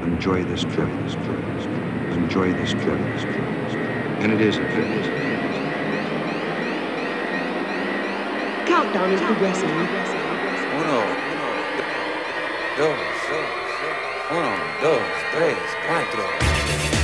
enjoy this trip. Enjoy this trip. And it is a trip. Countdown is progressing. Uno, dos, tres, cuatro.